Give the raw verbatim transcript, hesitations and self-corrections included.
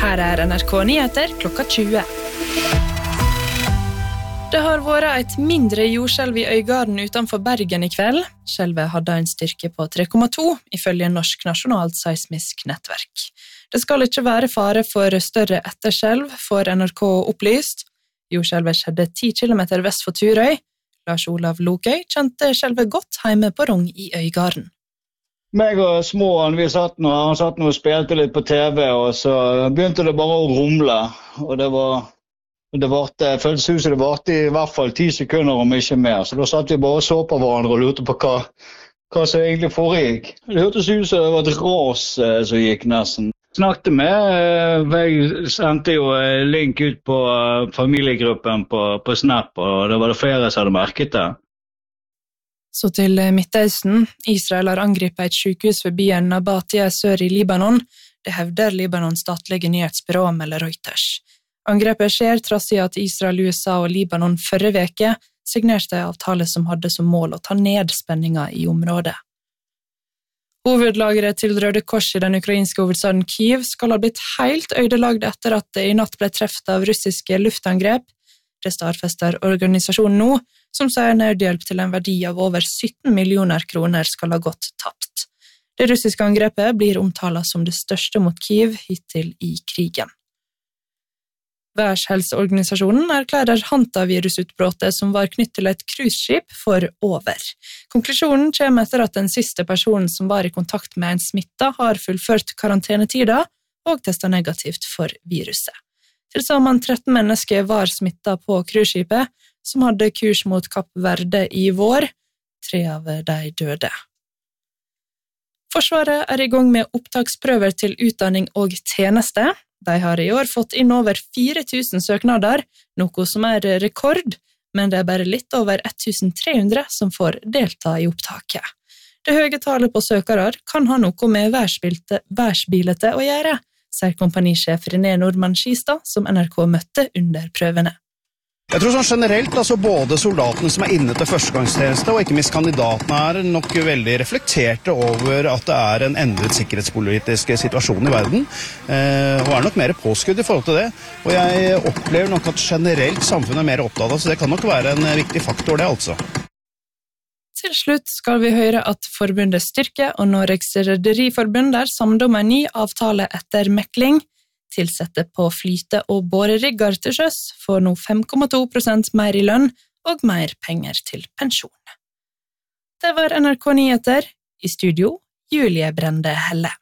Her er N R K Nyheter klokka tjue. Det har vært et mindre jordskjelv i Øygarden utenfor Bergen i kveld. Skjelvet hadde en styrke på tre komma to, ifølge Norsk Nasjonalt Seismisk Nettverk. Det skal ikke være fare for større etterskjelv, får N R K opplyst. Jordskjelvet skjedde ti kilometer vest for Turøy. Lars Olav Lokøy kjente skjelvet godt hjemme på Rong i Øygarden. Meg og småen, vi satt nå, han satt nå og spilte litt på T V, og så begynte det bare å rumle. Og det var, det varte, føltes ut som det varte i hvert fall ti sekunder om ikke mer. Så da satt vi bare og så på hverandre og lurte på hva, hva som egentlig foregikk. Det hørtes ut som det var et ras som gikk nesten. Snakket med, jeg sendte jo link ut på familiegruppen på, på Snap, og det var det flere som hadde merket det. Så til Midtøsten. Israel har angrepet et sykehus ved byen Nabatia sør i Libanon. Det hevder Libanons statlige nyhetsbyrå, melder Reuters. Angrepet skjer trass i at Israel, U S A og Libanon forrige veke signerte en avtale som hadde som mål å ta ned spenninger i området. Hovedlageret til Røde Kors i den ukrainske hovedstaden Kyiv skal ha blitt helt ødelagt etter at det i natt ble treffet av russiske luftangrep. Det stadfester organisasjonen nå, som sier nødhjelp til en verdi av over sytten millioner kroner skal ha gått tapt. Det russiske angrepet blir omtalt som det største mot Kyiv hittil i krigen. Verdenshelseorganisasjonen erklærer hantavirusutbruddet som var knyttet til et cruiseskip for over. Konklusjonen kommer etter at den siste personen som var i kontakt med en smitta har fullført karantenetida og testet negativt for viruset. Til sammen tretten mennesker var smittet på cruiseskipet, som hadde kurs mot Kapp Verde i vår. Tre av de døde. Forsvaret er i gang med opptaksprøver til utdanning og tjeneste. De har i år fått inn over fire tusen søknader, noe som er rekord, men det er bare litt over ett tusen tre hundre som får delta i opptaket. Det høye tallet på søkere kan ha noe med værsbildet å gjøre, sier kompanisjef René Nordmann Skistad, som N R K møtte under prøvene. Jeg tror sånn generelt, altså både soldatene som er inne til førstegangstjeneste og ikke minst kandidatene er nok veldig reflekterte over at det er en endret sikkerhetspolitisk situasjon i verden, eh, og er nok mer påskudd i forhold til det. Og jeg opplever nok at generelt samfunnet er mer opptatt av, så det kan nok være en viktig faktor det altså. Til slutt skal vi høre at forbundet Styrke og Norges Rederiforbund er samlet om en ny avtale etter mekling. Tilsette på flyte- og bårerigger til sjøs får nå fem komma to prosent mer i lønn og mer penger til pensjon. Det var N R K Nyheter. I studio, Julie Brende Helle.